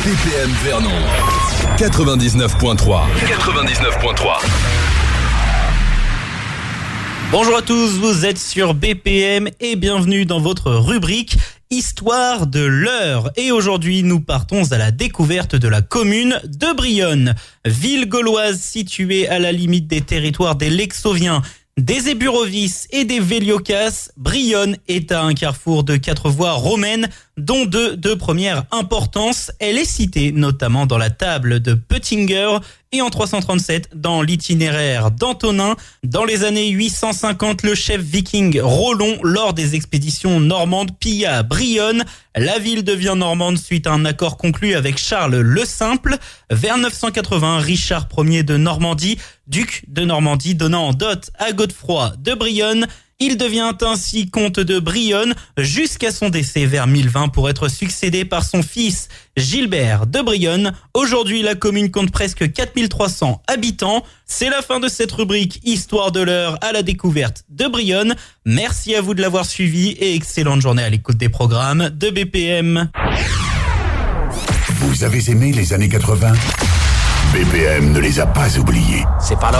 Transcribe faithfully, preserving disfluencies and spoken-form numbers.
B P M Vernon quatre-vingt-dix-neuf point trois. quatre-vingt-dix-neuf point trois. Bonjour à tous, vous êtes sur B P M et bienvenue dans votre rubrique Histoire de l'heure. Et aujourd'hui, nous partons à la découverte de la commune de Brionne, ville gauloise située à la limite des territoires des Lexoviens, des Éburovices et des Véliocas. Brionne est à un carrefour de quatre voies romaines, dont deux de première importance. Elle est citée notamment dans la table de Peutinger et en trois cent trente-sept dans l'itinéraire d'Antonin. Dans les années huit cent cinquante, le chef viking Rollon, lors des expéditions normandes, pilla Brionne. La ville devient normande suite à un accord conclu avec Charles le Simple. Vers neuf cent quatre-vingts, Richard Ier de Normandie, duc de Normandie, donnant en dot à Godefroy de Brionne. Il devient ainsi comte de Brionne jusqu'à son décès vers mille vingt pour être succédé par son fils Gilbert de Brionne. Aujourd'hui, la commune compte presque quatre mille trois cents habitants. C'est la fin de cette rubrique Histoire de l'heure à la découverte de Brionne. Merci à vous de l'avoir suivi et excellente journée à l'écoute des programmes de B P M. Vous avez aimé les années quatre-vingts ? B P M ne les a pas oubliés. C'est pas là.